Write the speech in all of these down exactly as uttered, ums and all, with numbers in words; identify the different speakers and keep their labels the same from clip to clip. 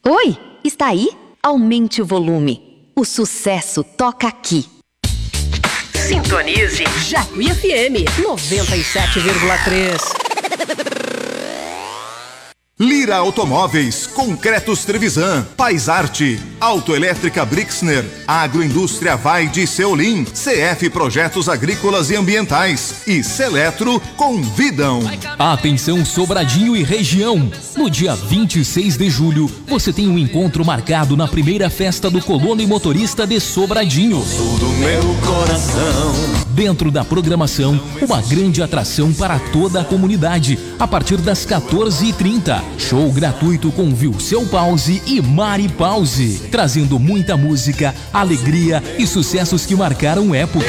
Speaker 1: Oi, está aí? Aumente o volume. O sucesso toca aqui.
Speaker 2: Sintonize Jacuí F M noventa e sete vírgula três.
Speaker 3: Lira Automóveis, Concretos Trevisan, Paisarte, Autoelétrica Brixner, Agroindústria Vaide Seolim, C F Projetos Agrícolas e Ambientais e Seletro convidam.
Speaker 4: Atenção Sobradinho e região. No dia vinte e seis de julho, você tem um encontro marcado na primeira festa do Colono e Motorista de Sobradinho.
Speaker 5: Do meu coração.
Speaker 4: Dentro da programação, uma grande atração para toda a comunidade, a partir das quatorze e trinta. Show gratuito com Vilceu Pause e Mari Pause, trazendo muita música, alegria e sucessos que marcaram época.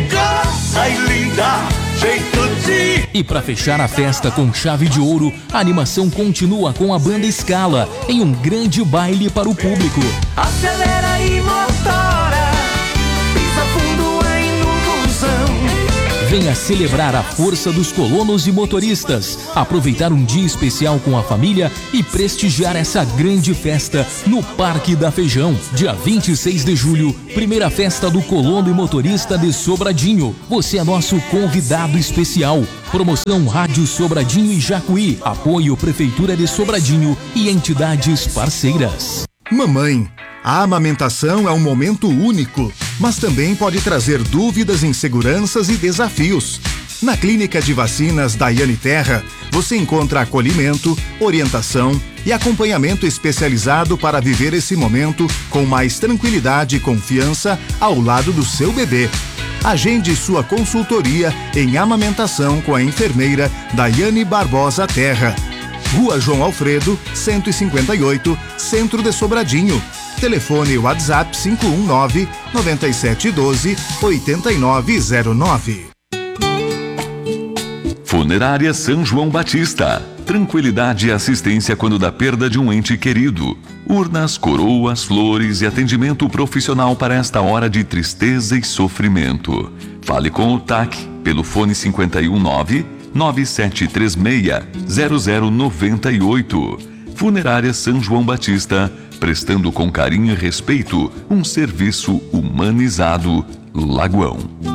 Speaker 4: E para fechar a festa com chave de ouro, a animação continua com a banda Scala em um grande baile para o público.
Speaker 5: Acelera e motora, pisa fundo em ilusão.
Speaker 4: Venha celebrar a força dos colonos e motoristas, aproveitar um dia especial com a família e prestigiar essa grande festa no Parque da Feijão. Dia vinte e seis de julho, primeira festa do Colono e Motorista de Sobradinho. Você é nosso convidado especial. Promoção Rádio Sobradinho e Jacuí. Apoio Prefeitura de Sobradinho e entidades parceiras.
Speaker 3: Mamãe, a amamentação é um momento único, mas também pode trazer dúvidas, inseguranças e desafios. Na Clínica de Vacinas Daiane Terra, você encontra acolhimento, orientação e acompanhamento especializado para viver esse momento com mais tranquilidade e confiança ao lado do seu bebê. Agende sua consultoria em amamentação com a enfermeira Daiane Barbosa Terra. Rua João Alfredo, cento e cinquenta e oito, Centro de Sobradinho. Telefone WhatsApp cinco um nove, nove sete um dois, oito nove zero nove.
Speaker 6: Funerária São João Batista. Tranquilidade e assistência quando da perda de um ente querido. Urnas, coroas, flores e atendimento profissional para esta hora de tristeza e sofrimento. Fale com o T A C pelo fone cinco um nove, nove sete três seis, zero zero nove oito. Funerária São João Batista, prestando com carinho e respeito um serviço humanizado. Lagoão.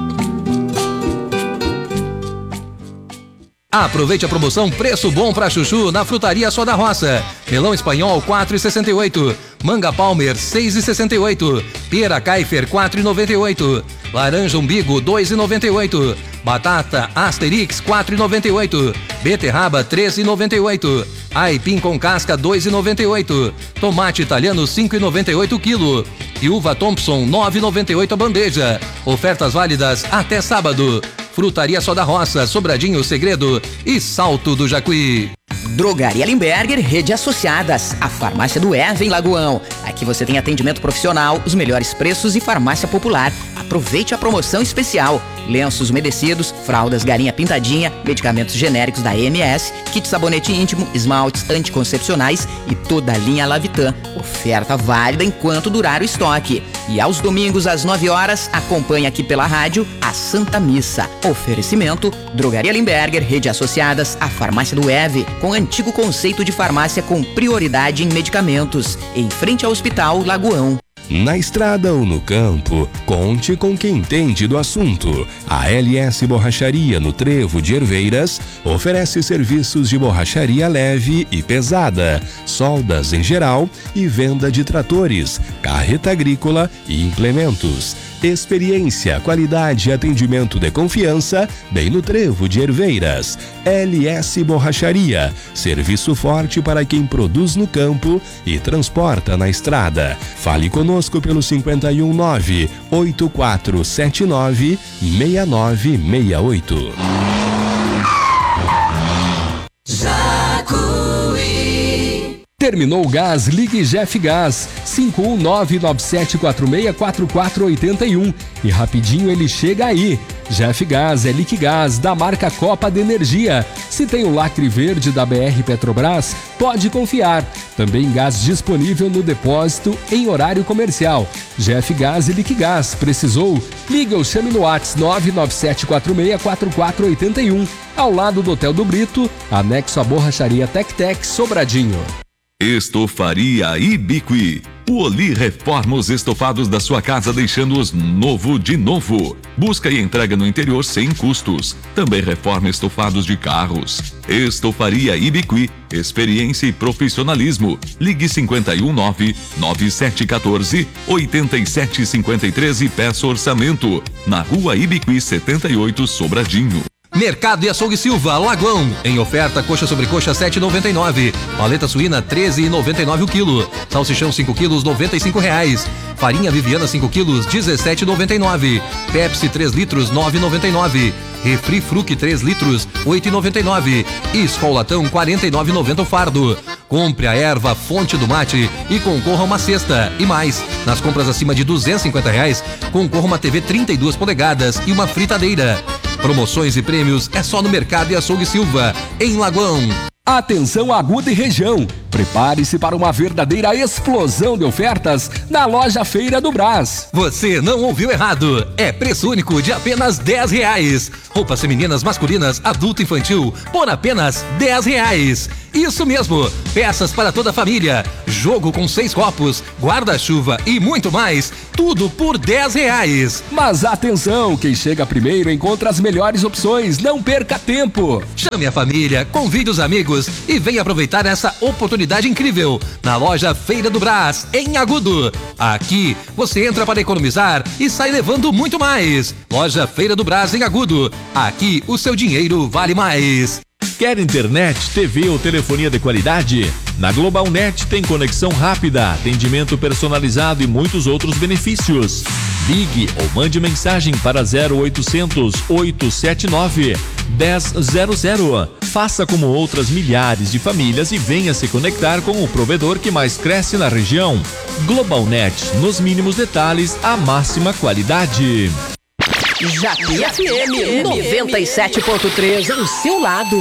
Speaker 7: Aproveite a promoção Preço Bom para Chuchu na Frutaria Só da Roça. Melão espanhol quatro reais e sessenta e oito centavos. Manga Palmer seis reais e sessenta e oito centavos. Pera Kaifer quatro reais e noventa e oito centavos. Laranja Umbigo dois reais e noventa e oito centavos. Batata Asterix quatro reais e noventa e oito centavos. Beterraba três reais e noventa e oito centavos. Aipim com casca dois reais e noventa e oito centavos. Tomate italiano cinco reais e noventa e oito centavos quilo. E uva Thompson nove reais e noventa e oito centavos a bandeja. Ofertas válidas até sábado. Frutaria Só da Roça, Sobradinho, Segredo e Salto do Jacuí.
Speaker 8: Drogaria Limberger, Rede Associadas, a farmácia do Erva em Lagoão. Aqui você tem atendimento profissional, os melhores preços e farmácia popular. Aproveite a promoção especial. Lenços umedecidos, fraldas Garinha Pintadinha, medicamentos genéricos da E M S, kit sabonete íntimo, esmaltes anticoncepcionais e toda a linha Lavitan. Oferta válida enquanto durar o estoque. E aos domingos às nove horas, acompanhe aqui pela rádio a Santa Missa. Oferecimento, Drogaria Limberger, Rede Associadas, a farmácia do Eve, com antigo conceito de farmácia com prioridade em medicamentos, em frente ao Hospital Lagoão.
Speaker 9: Na estrada ou no campo, conte com quem entende do assunto. A L S Borracharia no Trevo de Herveiras oferece serviços de borracharia leve e pesada, soldas em geral e venda de tratores, carreta agrícola e implementos. Experiência, qualidade e atendimento de confiança, bem no Trevo de Herveiras. L S Borracharia, serviço forte para quem produz no campo e transporta na estrada. Fale conosco pelo cinco um nove, oito quatro sete nove, seis nove seis oito.
Speaker 4: Terminou o gás, ligue Jeff Gás, cinco um nove, nove sete quatro seis, quatro quatro oito um e rapidinho ele chega aí. Jeff Gás é Liquigás da marca Copa de Energia. Se tem o lacre verde da B R Petrobras, pode confiar. Também gás disponível no depósito em horário comercial. Jeff Gás e Liquigás. Precisou? Liga ou chame no WhatsApp nove nove sete quatro seis, quatro quatro oito um, ao lado do Hotel do Brito, anexo à borracharia Tec Tec Sobradinho.
Speaker 6: Estofaria Ibiqui. O Oli reforma os estofados da sua casa, deixando-os novo de novo. Busca e entrega no interior sem custos. Também reforma estofados de carros. Estofaria Ibiqui. Experiência e profissionalismo. Ligue cinco um nove, nove sete um quatro, oito sete cinco três e peça orçamento. Na rua Ibiqui setenta e oito, Sobradinho.
Speaker 7: Mercado e Açougue Silva, Lagoão. Em oferta, coxa sobre coxa sete e noventa e nove. Paleta suína treze e noventa e nove o quilo. Salsichão cinco quilos, noventa e cinco reais. Farinha Viviana cinco quilos, dezessete e noventa e nove. Pepsi três litros, nove e noventa e nove. Refri Fruc três litros, oito e noventa e nove. Skol Latão quarenta e nove e noventa o fardo. Compre a erva Fonte do Mate e concorra a uma cesta. E mais, nas compras acima de duzentos e cinquenta reais, concorra a uma T V trinta e duas polegadas e uma fritadeira. Promoções e prêmios é só no Mercado e Açougue Silva, em Lagoão.
Speaker 4: Atenção Aguda e região, prepare-se para uma verdadeira explosão de ofertas na loja Feira do Brás.
Speaker 7: Você não ouviu errado, é preço único de apenas dez reais. Roupas femininas, masculinas, adulto e infantil por apenas dez reais. Isso mesmo, peças para toda a família, jogo com seis copos, guarda-chuva e muito mais, tudo por dez reais.
Speaker 4: Mas atenção, quem chega primeiro encontra as melhores opções, não perca tempo.
Speaker 7: Chame a família, convide os amigos e venha aproveitar essa oportunidade incrível na loja Feira do Brás, em Agudo. Aqui você entra para economizar e sai levando muito mais. Loja Feira do Brás, em Agudo. Aqui o seu dinheiro vale mais.
Speaker 10: Quer internet, T V ou telefonia de qualidade? Na GlobalNet tem conexão rápida, atendimento personalizado e muitos outros benefícios. Ligue ou mande mensagem para zero oitocentos, oito sete nove, um zero zero zero. Faça como outras milhares de famílias e venha se conectar com o provedor que mais cresce na região. GlobalNet, nos mínimos detalhes, a máxima qualidade.
Speaker 2: Japi F M noventa e sete ponto três, ao seu lado.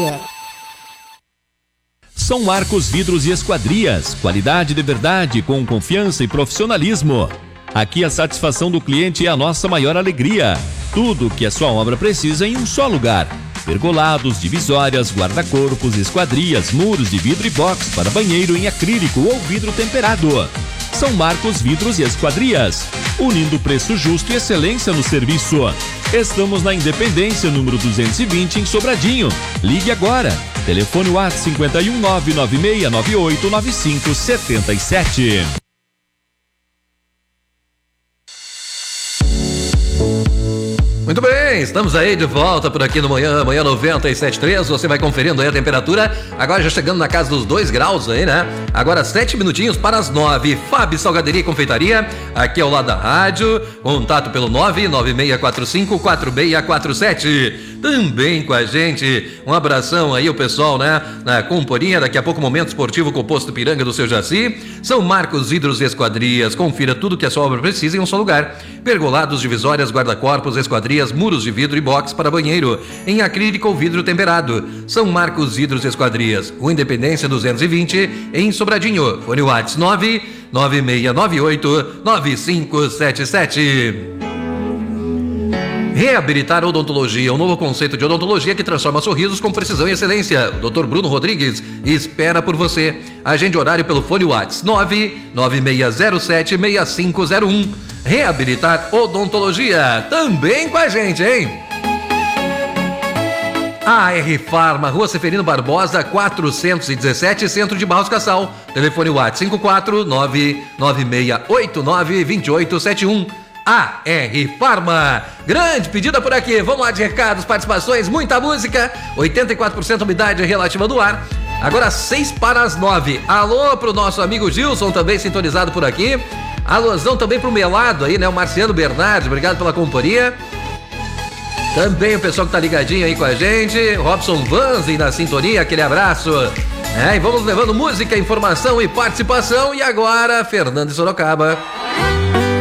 Speaker 10: São Marcos Vidros e Esquadrias, qualidade de verdade com confiança e profissionalismo. Aqui a satisfação do cliente é a nossa maior alegria. Tudo que a sua obra precisa em um só lugar. Pergolados, divisórias, guarda-corpos, esquadrias, muros de vidro e box para banheiro em acrílico ou vidro temperado. São Marcos Vidros e Esquadrias, unindo preço justo e excelência no serviço. Estamos na Independência, número duzentos e vinte, em Sobradinho. Ligue agora. Telefone WhatsApp cinco um nove nove seis nove oito nove cinco sete sete.
Speaker 7: Muito bem, estamos aí de volta por aqui no Manhã, Manhã noventa e sete ponto três, você vai conferindo aí a temperatura, agora já chegando na casa dos dois graus aí, né? Agora sete minutinhos para as nove, Fábio Salgaderia e Confeitaria, aqui ao lado da rádio, contato pelo nove nove seis quatro cinco quatro seis quatro sete. Também com a gente, um abração aí o pessoal, né? Na Comporinha, daqui a pouco Momento Esportivo com o Posto Piranga do seu Jaci. São Marcos Vidros e Esquadrias, confira tudo que a sua obra precisa em um só lugar. Pergolados, divisórias, guarda-corpos, esquadrias, muros de vidro e box para banheiro, em acrílico ou vidro temperado. São Marcos Vidros e Esquadrias, Rua Independência duzentos e vinte, em Sobradinho. Fone WhatsApp nove nove seis nove oito nove cinco sete sete. Reabilitar Odontologia, um novo conceito de odontologia que transforma sorrisos com precisão e excelência. doutor Bruno Rodrigues espera por você. Agende horário pelo fone WhatsApp nove nove seis zero sete seis cinco zero um. Reabilitar Odontologia, também com a gente, hein? A R Farma, Rua Seferino Barbosa, quatrocentos e dezessete, Centro de Barros Cassal. Telefone WhatsApp cinco quatro nove nove seis oito nove dois oito sete um. A R Farma, grande pedida por aqui. Vamos lá de recados, participações, muita música. oitenta e quatro por cento umidade relativa do ar. Agora seis para as nove. Alô pro nosso amigo Gilson, também sintonizado por aqui. Alôzão também pro Melado aí, né? O Marciano Bernardes, obrigado pela companhia. Também o pessoal que tá ligadinho aí com a gente. Robson Vanzi na sintonia, aquele abraço. É, e vamos levando música, informação e participação. E agora, Fernando de Sorocaba.